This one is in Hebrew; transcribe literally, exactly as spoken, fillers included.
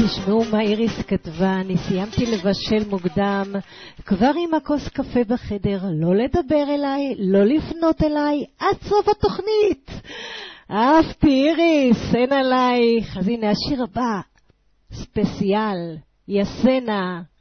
תשמעו מה איריס כתבה, אני סיימתי לבשל מוקדם, כבר עם הכוס קפה בחדר, לא לדבר אליי, לא לפנות אליי, עד סוף התוכנית. אהבתי איריס, אין עלייך. אז הנה השיר הבא, ספציאל, יסנה.